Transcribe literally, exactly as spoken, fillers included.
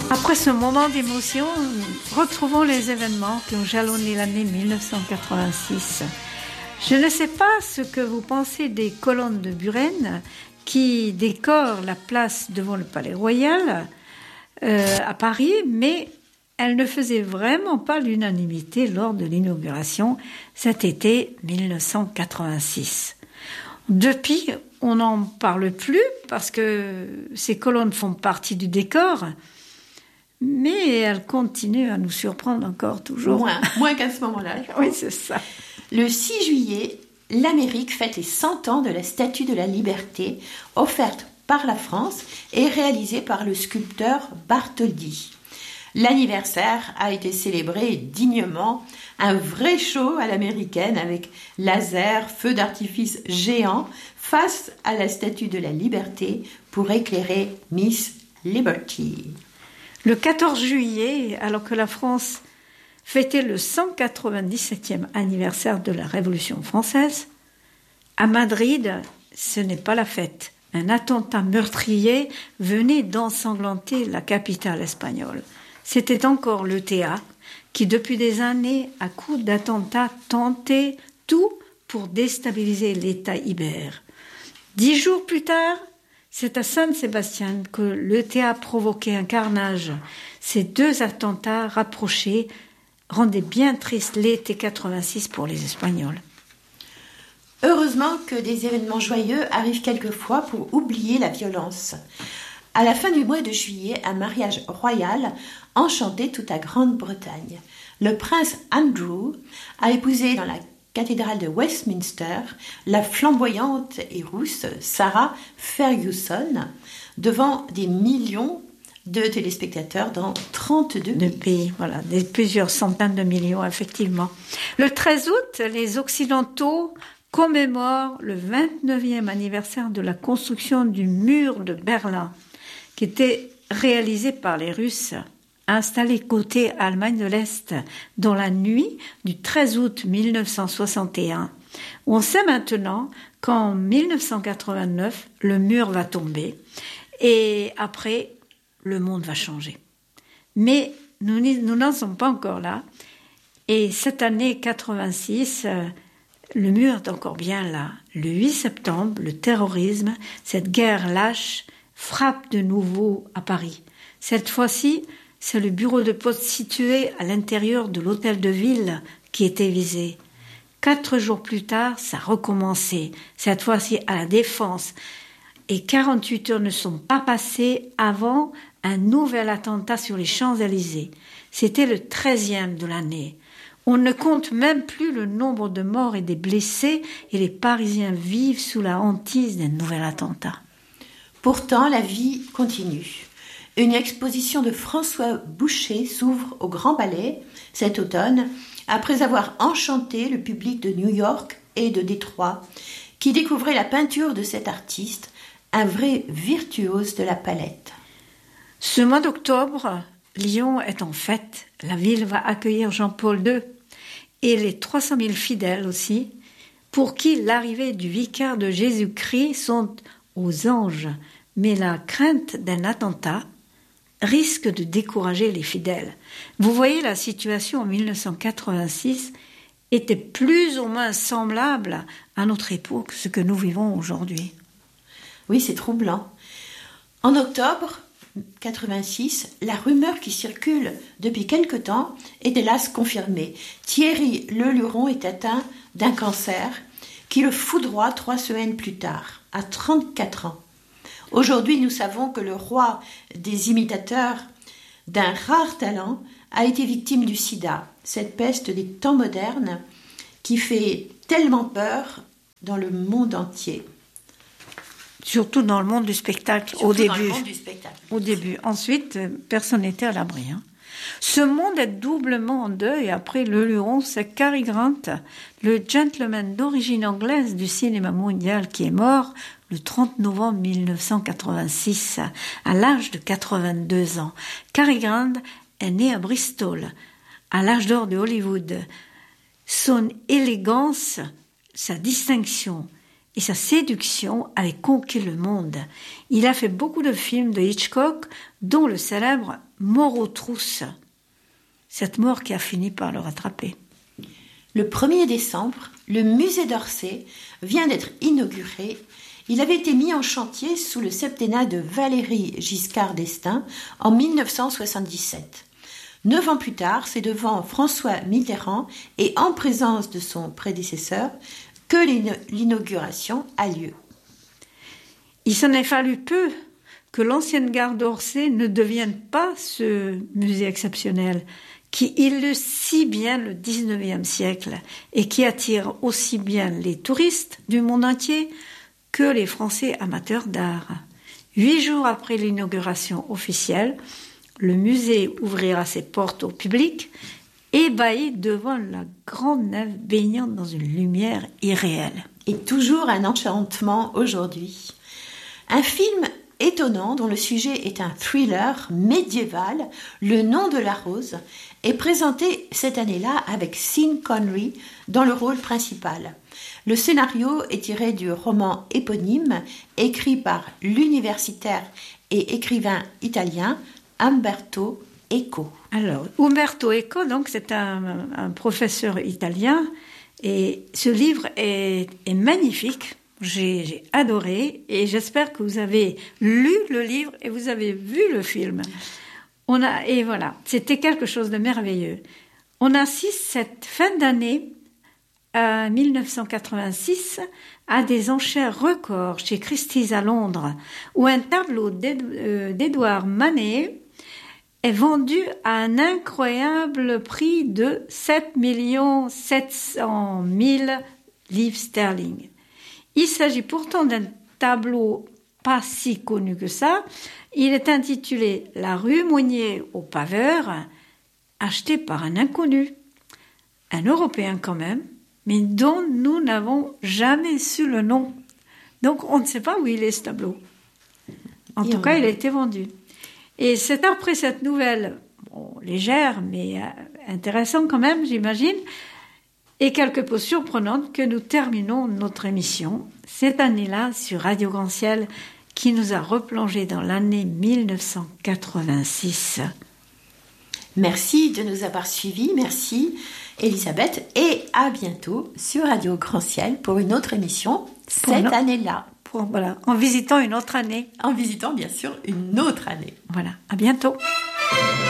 Après ce moment d'émotion, retrouvons les événements qui ont jalonné l'année mille neuf cent quatre-vingt-six. Je ne sais pas ce que vous pensez des colonnes de Buren qui décorent la place devant le Palais Royal euh, à Paris, mais elles ne faisaient vraiment pas l'unanimité lors de l'inauguration cet été mille neuf cent quatre-vingt-six. Depuis, on n'en parle plus parce que ces colonnes font partie du décor, mais elles continuent à nous surprendre encore toujours. Moins, moins qu'à ce moment-là. Oui, c'est ça. Le six juillet, l'Amérique fête les cent ans de la Statue de la Liberté, offerte par la France et réalisée par le sculpteur Bartholdi. L'anniversaire a été célébré dignement, un vrai show à l'américaine avec laser, feux d'artifice géants face à la Statue de la Liberté pour éclairer Miss Liberty. Le quatorze juillet, alors que la France fêtait le cent quatre-vingt-dix-septième anniversaire de la Révolution française, à Madrid, ce n'est pas la fête. Un attentat meurtrier venait d'ensanglanter la capitale espagnole. C'était encore l'E T A qui, depuis des années, à coups d'attentats, tentait tout pour déstabiliser l'État ibère. Dix jours plus tard, c'est à San Sébastien que l'E T A provoquait un carnage. Ces deux attentats rapprochés rendaient bien triste l'été quatre-vingt-six pour les Espagnols. Heureusement que des événements joyeux arrivent quelquefois pour oublier la violence. À la fin du mois de juillet, un mariage royal enchantait toute la Grande-Bretagne. Le prince Andrew a épousé dans la cathédrale de Westminster la flamboyante et rousse Sarah Ferguson devant des millions de téléspectateurs dans trente-deux de pays. Voilà, des, plusieurs centaines de millions, effectivement. Le treize août, les Occidentaux commémorent le vingt-neuvième anniversaire de la construction du mur de Berlin, qui était réalisé par les Russes, installés côté Allemagne de l'Est, dans la nuit du treize août mille neuf cent soixante et un. On sait maintenant qu'en mille neuf cent quatre-vingt-neuf, le mur va tomber et après, le monde va changer. Mais nous, nous n'en sommes pas encore là. Et cette année quatre-vingt-six, euh, le mur est encore bien là. Le huit septembre, le terrorisme, cette guerre lâche, frappe de nouveau à Paris. Cette fois-ci, c'est le bureau de poste situé à l'intérieur de l'hôtel de ville qui était visé. Quatre jours plus tard, ça recommençait, cette fois-ci à la Défense. Et quarante-huit heures ne sont pas passées avant un nouvel attentat sur les Champs-Élysées. C'était le treizième de l'année. On ne compte même plus le nombre de morts et des blessés et les Parisiens vivent sous la hantise d'un nouvel attentat. Pourtant, la vie continue. Une exposition de François Boucher s'ouvre au Grand Palais cet automne, après avoir enchanté le public de New York et de Détroit, qui découvrait la peinture de cet artiste, un vrai virtuose de la palette. Ce mois d'octobre, Lyon est en fête. La ville va accueillir Jean-Paul deux et les trois cent mille fidèles aussi, pour qui l'arrivée du vicaire de Jésus-Christ sont aux anges. Mais la crainte d'un attentat risque de décourager les fidèles. Vous voyez, la situation en mille neuf cent quatre-vingt-six était plus ou moins semblable à notre époque, ce que nous vivons aujourd'hui. Oui, c'est troublant. En octobre quatre-vingt-six, la rumeur qui circule depuis quelque temps est hélas confirmée. Thierry Leluron est atteint d'un cancer qui le foudroie trois semaines plus tard, à trente-quatre ans. Aujourd'hui, nous savons que le roi des imitateurs d'un rare talent a été victime du sida, cette peste des temps modernes qui fait tellement peur dans le monde entier. Surtout dans le monde du spectacle, Surtout au début. Dans le monde du spectacle. Au début. Ensuite, personne n'était à l'abri. Hein. Ce monde est doublement en deuil. Après le Luron, c'est Cary Grant, le gentleman d'origine anglaise du cinéma mondial, qui est mort le trente novembre mille neuf cent quatre-vingt-six, à l'âge de quatre-vingt-deux ans. Cary Grant est né à Bristol, à l'âge d'or de Hollywood. Son élégance, sa distinction et sa séduction avaient conquis le monde. Il a fait beaucoup de films de Hitchcock, dont le célèbre Mort aux trousses. Cette mort qui a fini par le rattraper. Le premier décembre, le musée d'Orsay vient d'être inauguré. Il avait été mis en chantier sous le septennat de Valéry Giscard d'Estaing en dix-neuf cent soixante-dix-sept. Neuf ans plus tard, c'est devant François Mitterrand et en présence de son prédécesseur que l'inauguration a lieu. Il s'en est fallu peu que l'ancienne gare d'Orsay ne devienne pas ce musée exceptionnel qui illustre si bien le dix-neuvième siècle et qui attire aussi bien les touristes du monde entier que les Français amateurs d'art. Huit jours après l'inauguration officielle, le musée ouvrira ses portes au public, ébahi devant la grande nef baignant dans une lumière irréelle. Et toujours un enchantement aujourd'hui. Un film étonnant dont le sujet est un thriller médiéval, Le nom de la rose, est présenté cette année-là avec Sean Connery dans le rôle principal. Le scénario est tiré du roman éponyme écrit par l'universitaire et écrivain italien Umberto Eco. Alors, Umberto Eco, donc, c'est un, un professeur italien et ce livre est, est magnifique. J'ai, j'ai adoré et j'espère que vous avez lu le livre et vous avez vu le film. On a, et voilà, c'était quelque chose de merveilleux. On assiste cette fin d'année à dix-neuf cent quatre-vingt-six à des enchères records chez Christie's à Londres où un tableau d'Edouard Manet est vendu à un incroyable prix de sept millions sept cent mille livres sterling. Il s'agit pourtant d'un tableau pas si connu que ça. Il est intitulé « La rue Monnier au paveur », acheté par un inconnu, un Européen quand même, mais dont nous n'avons jamais su le nom. Donc on ne sait pas où il est ce tableau. En Et tout on... cas, il a été vendu. Et c'est après cette nouvelle, bon, légère, mais intéressante quand même, j'imagine, et quelque peu surprenante, que nous terminons notre émission, cette année-là, sur Radio Grand Ciel, qui nous a replongé dans l'année dix-neuf cent quatre-vingt-six. Merci de nous avoir suivis, merci Elisabeth, et à bientôt sur Radio Grand Ciel pour une autre émission cette no... année-là. Pour, voilà, en visitant une autre année. En visitant bien sûr une autre année. Voilà, à bientôt.